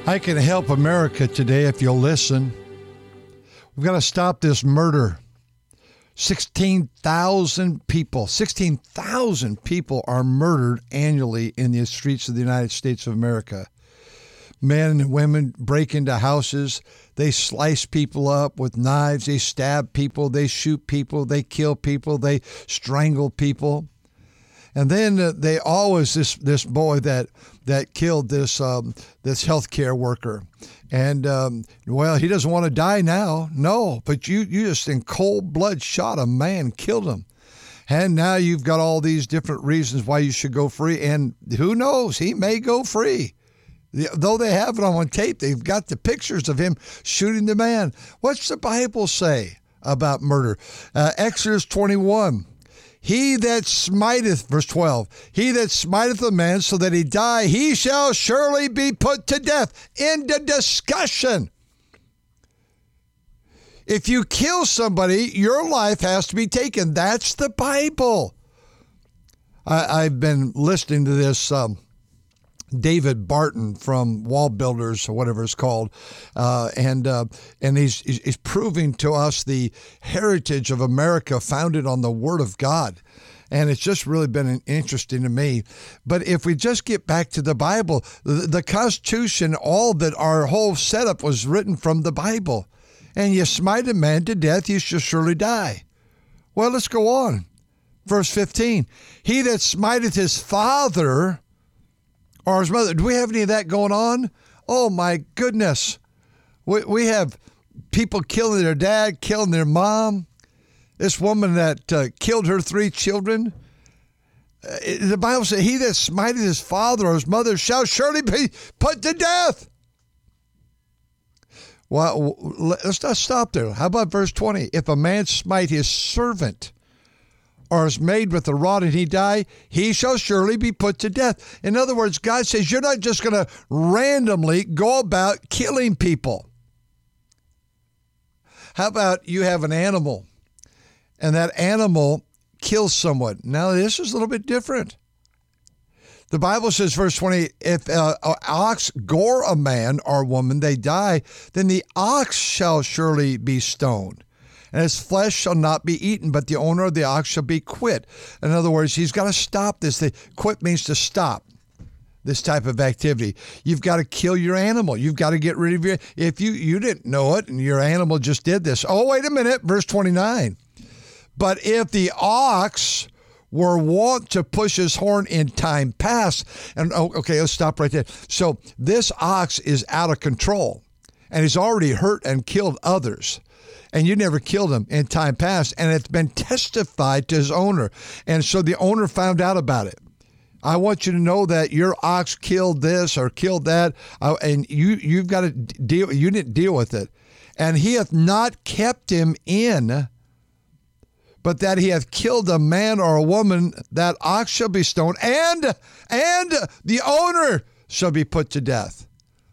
I can help America today if you'll listen. We've got to stop this murder. 16,000 people are murdered annually in the streets of the United States of America. Men and women break into houses. They slice people up with knives. They stab people. They shoot people. They kill people. They strangle people. And then they always this boy that killed this healthcare worker, and well, he doesn't want to die now. No, but you just in cold blood shot a man, killed him, and now you've got all these different reasons why you should go free. And who knows, he may go free. Though they have it on tape, they've got the pictures of him shooting the man. What's the Bible say about murder? Exodus 21. He that smiteth, verse 12, he that smiteth a man so that he die, he shall surely be put to death. End of discussion. If you kill somebody, your life has to be taken. That's the Bible. I've been listening to this David Barton from Wall Builders or whatever it's called, and he's proving to us the heritage of America founded on the Word of God, and it's just really been interesting to me. But if we just get back to the Bible, the Constitution, all that our whole setup was written from the Bible, and you smite a man to death, you shall surely die. Well, let's go on. Verse 15, he that smiteth his father or his mother. Do we have any of that going on? Oh, my goodness. We have people killing their dad, killing their mom. This woman that killed her 3 children. The Bible says, he that smiteth his father or his mother shall surely be put to death. Well, let's not stop there. How about verse 20? If a man smite his servant or is made with a rod and he die, he shall surely be put to death. In other words, God says you're not just going to randomly go about killing people. How about you have an animal and that animal kills someone? Now, this is a little bit different. The Bible says, verse 20, if an ox gore a man or woman, they die, then the ox shall surely be stoned, and his flesh shall not be eaten, but the owner of the ox shall be quit. In other words, he's got to stop this. Quit means to stop this type of activity. You've got to kill your animal. You've got to get rid of if you didn't know it and your animal just did this. Oh, wait a minute, verse 29. But if the ox were wont to push his horn in time past, and okay, let's stop right there. So this ox is out of control, and he's already hurt and killed others. And you never killed him in time past, and it's been testified to his owner. And so the owner found out about it. I want you to know that your ox killed this or killed that, and you've got to deal. You didn't deal with it. And he hath not kept him in, but that he hath killed a man or a woman, that ox shall be stoned, and the owner shall be put to death.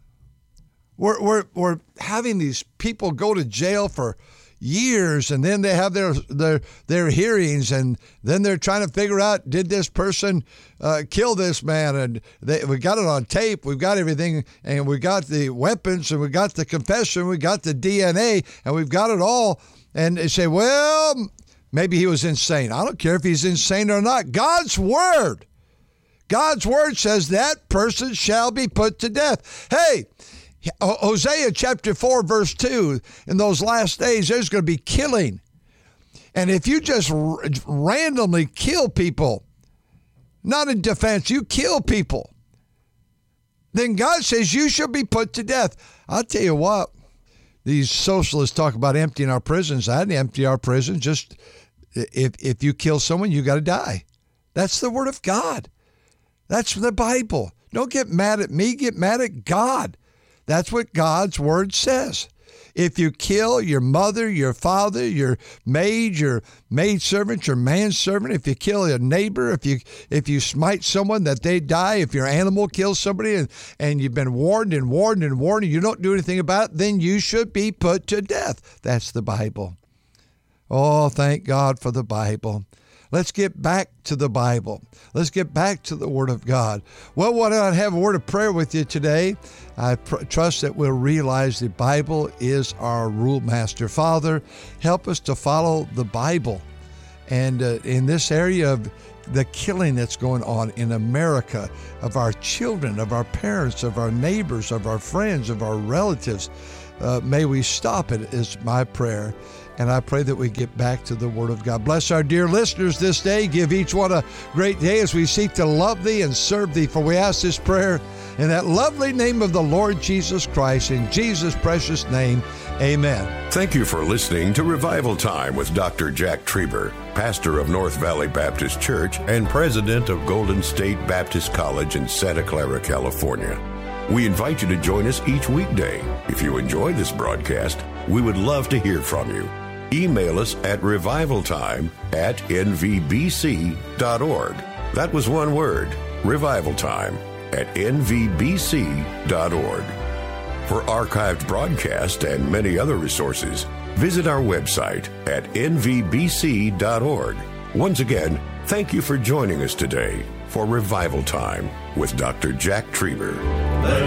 We're having these people go to jail for years, and then they have their hearings, and then they're trying to figure out, did this person kill this man? And we got it on tape, we've got everything, and we got the weapons, and we got the confession, we got the DNA, and we've got it all. And they say, well, maybe he was insane. I don't care if he's insane or not. God's word says that person shall be put to death. Hey, Hosea chapter 4, verse 2, in those last days, there's going to be killing. And if you just randomly kill people, not in defense, you kill people, then God says you shall be put to death. I'll tell you what, these socialists talk about emptying our prisons. I didn't empty our prisons. Just if you kill someone, you got to die. That's the word of God. That's the Bible. Don't get mad at me, get mad at God. That's what God's word says. If you kill your mother, your father, your maid servant, your manservant, if you kill a neighbor, if you smite someone that they die, if your animal kills somebody and you've been warned and warned and warned and you don't do anything about it, then you should be put to death. That's the Bible. Oh, thank God for the Bible. Let's get back to the Bible. Let's get back to the Word of God. Well, why don't I have a word of prayer with you today? I trust that we'll realize the Bible is our rule master. Father, help us to follow the Bible. And in this area of the killing that's going on in America, of our children, of our parents, of our neighbors, of our friends, of our relatives, may we stop it is my prayer. And I pray that we get back to the Word of God. Bless our dear listeners this day. Give each one a great day as we seek to love Thee and serve Thee. For we ask this prayer in that lovely name of the Lord Jesus Christ. In Jesus' precious name, amen. Thank you for listening to Revival Time with Dr. Jack Trieber, pastor of North Valley Baptist Church and president of Golden State Baptist College in Santa Clara, California. We invite you to join us each weekday. If you enjoy this broadcast, we would love to hear from you. Email us at revivaltime@nvbc.org. That was one word, revivaltime@nvbc.org. For archived broadcasts and many other resources, visit our website at nvbc.org. Once again, thank you for joining us today for Revival Time with Dr. Jack Trieber.